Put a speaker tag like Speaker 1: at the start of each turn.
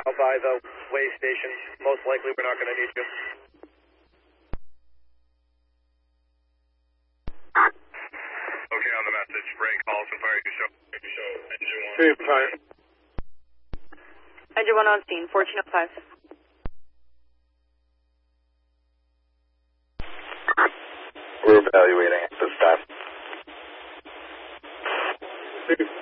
Speaker 1: out by the way station. Most likely we're not going to need you.
Speaker 2: Okay, on the message. Ray calls and fire you show.
Speaker 1: Engine 1. Fire.
Speaker 3: Engine 1 on scene, 1405.
Speaker 2: We're evaluating at this time.